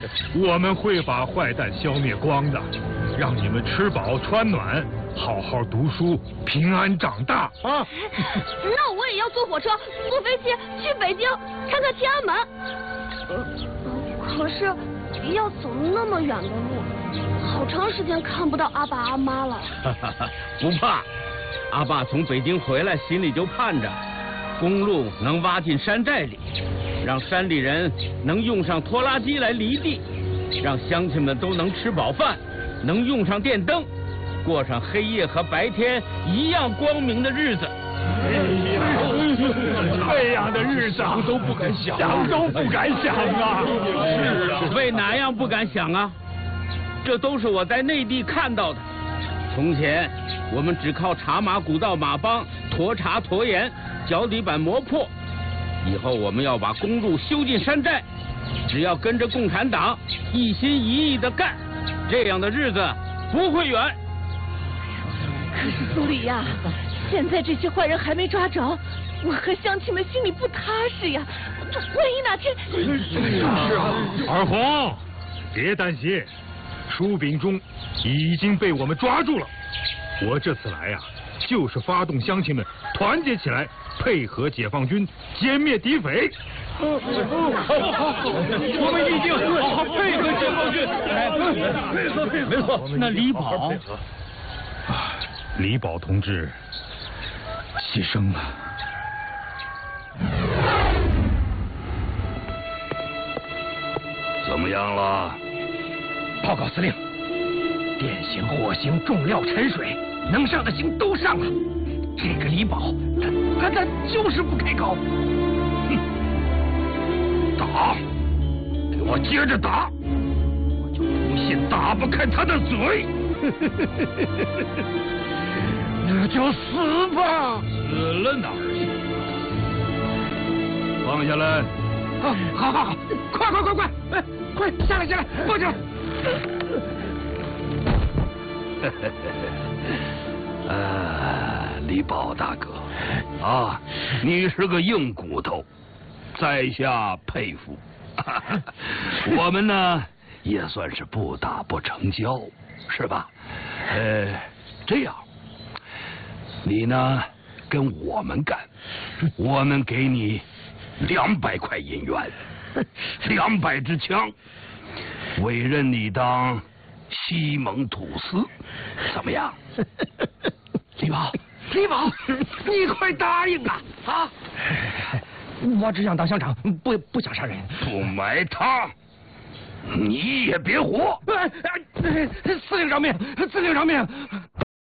我们会把坏蛋消灭光的，让你们吃饱穿暖，好好读书，平安长大啊！ 那我也要坐火车、坐飞机去北京看看天安门。可是要走那么远的路，好长时间看不到阿爸阿妈了。 不怕，阿爸从北京回来，心里就盼着公路能挖进山寨里，让山里人能用上拖拉机来犁地，让乡亲们都能吃饱饭，能用上电灯，过上黑夜和白天一样光明的日子。 这样的日子想都不敢想，想都不敢想啊！是啊， 为哪样不敢想啊？这都是我在内地看到的。从前我们只靠茶马古道马帮驮茶驮盐，脚底板磨破。以后我们要把公路修进山寨，只要跟着共产党一心一意的干，这样的日子不会远。 可是苏里呀，现在这些坏人还没抓着，我和乡亲们心里不踏实呀。万一哪天…… 是啊，二红，别担心，舒秉忠已经被我们抓住了。我这次来呀，就是发动乡亲们团结起来，配合解放军歼灭敌匪。 我们一定配合解放军。没错，那李宝， 李宝同志牺牲了。 怎么样了？ 报告司令，电刑、火刑、重料、沉水，能上的刑都上了。这个李宝，他就是不开口。 哼，打，给我接着打！我就不信打不开他的嘴。 那就死吧！ 死了哪儿去？放下来！ 好，快，下来，放下来！ 李宝大哥，啊，你是个硬骨头，在下佩服。我们呢，也算是不打不成交，是吧？这样，你呢跟我们干，我们给你200块银元，200支枪，委任你当西蒙土司，怎么样？ 李宝，你快答应啊！啊！我只想当乡长，不想杀人。 不埋他，你也别活！ 司令饶命！